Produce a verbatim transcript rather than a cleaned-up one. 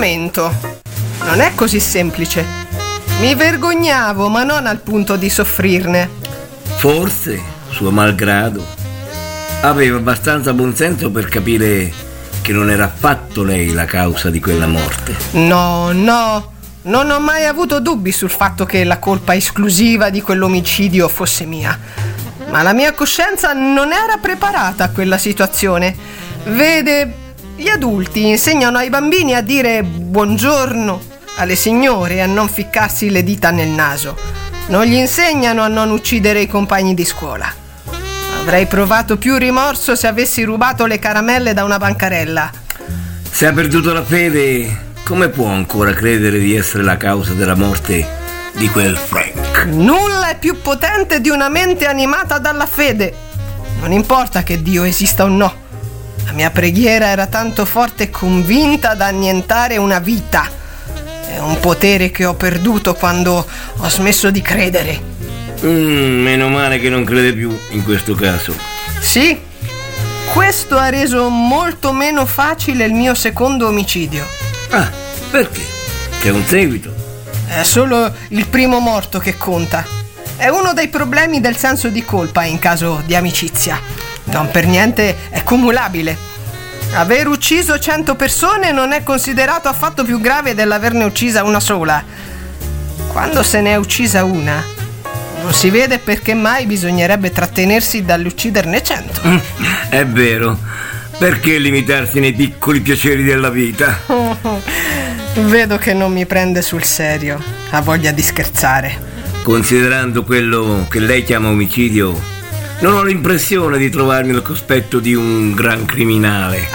momento. Non è così semplice. Mi vergognavo, ma non al punto di soffrirne. Forse, suo malgrado, aveva abbastanza buonsenso per capire che non era affatto lei la causa di quella morte. No, no, non ho mai avuto dubbi sul fatto che la colpa esclusiva di quell'omicidio fosse mia. Ma la mia coscienza non era preparata a quella situazione. Vede, gli adulti insegnano ai bambini a dire buongiorno alle signore e a non ficcarsi le dita nel naso. Non gli insegnano a non uccidere i compagni di scuola. Avrei provato più rimorso se avessi rubato le caramelle da una bancarella. Se ha perduto la fede, come può ancora credere di essere la causa della morte di quel Frank? Nulla è più potente di una mente animata dalla fede. Non importa che Dio esista o no. La mia preghiera era tanto forte e convinta da annientare una vita. È un potere che ho perduto quando ho smesso di credere. Mm, meno male che non crede più in questo caso. Sì, questo ha reso molto meno facile il mio secondo omicidio. Ah, perché? C'è un seguito? È solo il primo morto che conta. È uno dei problemi del senso di colpa in caso di amicizia. Non per niente è cumulabile. Aver ucciso cento persone non è considerato affatto più grave dell'averne uccisa una sola. Quando se ne è uccisa una, non si vede perché mai bisognerebbe trattenersi dall'ucciderne cento. Mm, è vero. Perché limitarsi nei piccoli piaceri della vita? Vedo che non mi prende sul serio. Ha voglia di scherzare. Considerando quello che lei chiama omicidio, non ho l'impressione di trovarmi al cospetto di un gran criminale.